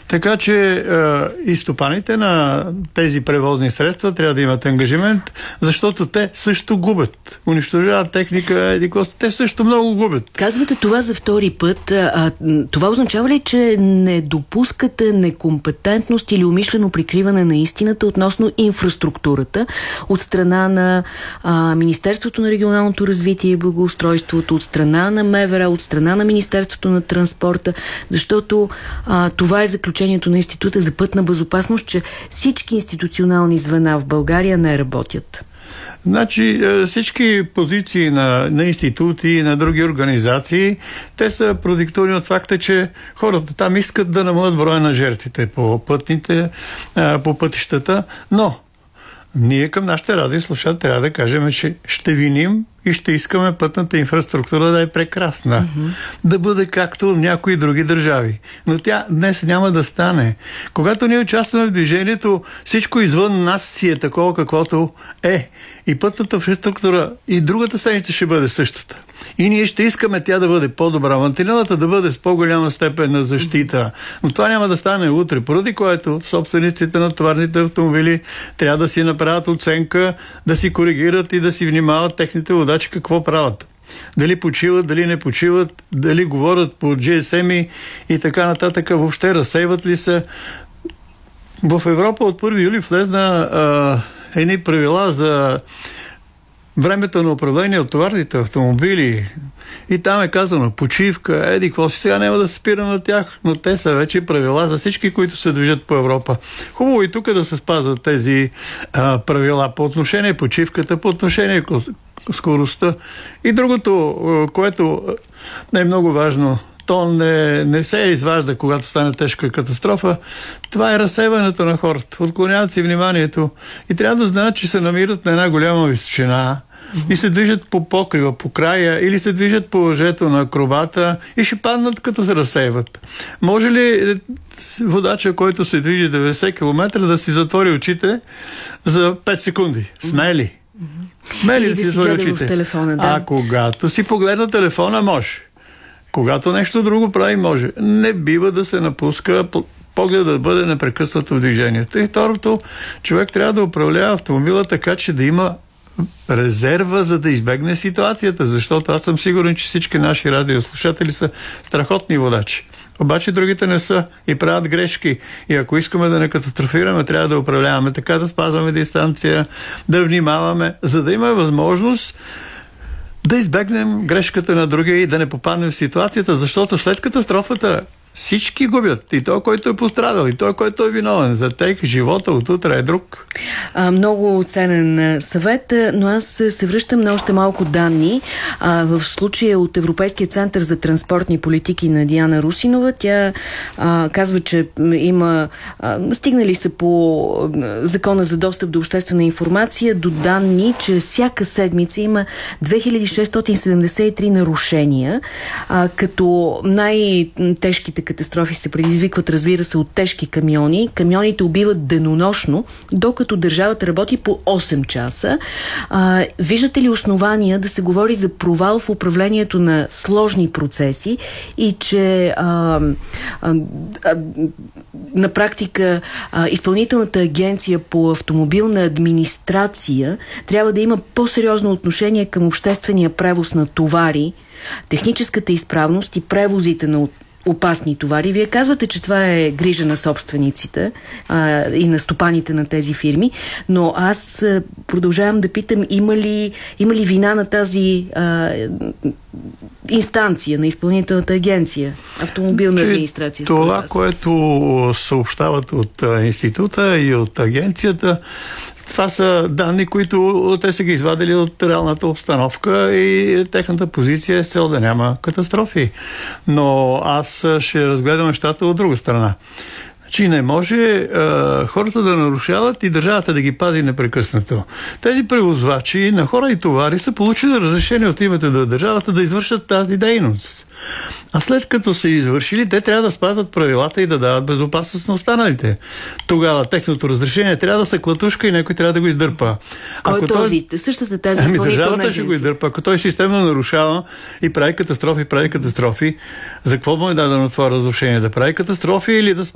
Така че и стопаните на тези превозни средства трябва да имат ангажимент, защото те също губят. Унищожават техника, те също много губят. Казвате това за втори път. Това означава ли, че не допускате некомпетентност или умишлено прикриване на истината относно инфраструктурата от страна на Министерството на регионалното развитие и благоустройството, от страна на МВР, от страна на Министерството на транспорта, защото това е заключението на Института за пътна безопасност, че всички институционални звена в България не работят? Значи всички позиции на институти и на други организации, те са продиктувани от факта, че хората там искат да намалят броя на жертвите по пътищата, но ние към нашите радиослушатели трябва да кажем, че ще виним и ще искаме пътната инфраструктура да е прекрасна. Да бъде както в някои други държави. Но тя днес няма да стане. Когато ние участваме в движението, всичко извън нас си е такова, каквото е. И пътната инфраструктура и другата седмица ще бъде същата. И ние ще искаме тя да бъде по-добра. Мантинелата да бъде с по-голяма степен на защита. Но това няма да стане утре, поради което собствениците на товарните автомобили трябва да си направят оценка, да си коригират и да си внимават техните водачи какво правят. Дали почиват, дали не почиват, дали говорят по GSM и така нататък, въобще разсейват ли се. В Европа от 1 юли влезна едни правила за времето на управление от товарните автомобили. И там е казано почивка, какво си, сега няма да се спирам на тях, но те са вече правила за всички, които се движат по Европа. Хубаво и тук да се спазват тези правила по отношение почивката, по отношение скоростта. И другото, което е много важно, то не се изважда, когато стане тежка катастрофа. Това е разсейването на хората. Отклоняват си вниманието и трябва да знаят, че се намират на една голяма височина и се движат по покрива, по края, или се движат по лъжето на акробата и ще паднат, като се разсейват. Може ли водача, който се движи 90 км, да си затвори очите за 5 секунди? Смели? Смели да си затвори очите? Телефона, да. А когато си погледна телефона, може. Когато нещо друго прави, може. Не бива да се напуска поглед да бъде непрекъснато в движението. И второто, човек трябва да управлява автомобила така, че да има резерва, за да избегне ситуацията, защото аз съм сигурен, че всички наши радиослушатели са страхотни водачи. Обаче другите не са и правят грешки. И ако искаме да не катастрофираме, трябва да управляваме така, да спазваме дистанция, да внимаваме, за да има възможност да избегнем грешката на другия и да не попаднем в ситуацията, защото след катастрофата всички губят. И той, който е пострадал, и той, който е виновен. За тях живота от утре е друг. Много ценен съвет, но аз се връщам на още малко данни. В случая от Европейския център за транспортни политики на Диана Русинова, тя казва, че има стигнали се по закона за достъп до обществена информация до данни, че всяка седмица има 2673 нарушения, като най-тежките катастрофи се предизвикват, разбира се, от тежки камиони. Камионите убиват денонощно, докато държавата работи по 8 часа. Виждате ли основания да се говори за провал в управлението на сложни процеси и че на практика Изпълнителната агенция по автомобилна администрация трябва да има по-сериозно отношение към обществения превоз на товари, техническата изправност и превозите на опасни товари. Вие казвате, че това е грижа на собствениците и на стопаните на тези фирми, но аз продължавам да питам, има ли вина на тази инстанция, на Изпълнителната агенция, автомобилна администрация? Това, което съобщават от института и от агенцията, това са данни, които те са ги извадили от реалната обстановка и техната позиция е с цел да няма катастрофи. Но аз ще разгледам нещата от друга страна. Значи не може хората да нарушават и държавата да ги пази непрекъснато. Тези превозвачи на хора и товари са получили разрешение от името на държавата да извършат тази дейност. А след като са извършили, те трябва да спазват правилата и да дават безопасност на останалите. Тогава техното разрешение трябва да са клатушка и някой трябва да го издърпа. Кой е този? Същата тази изпълнителна агенция. Държавата ще го издърпа. Ако той системно нарушава и прави катастрофи, за какво му е дадено това разрешение? Да прави катастрофи или да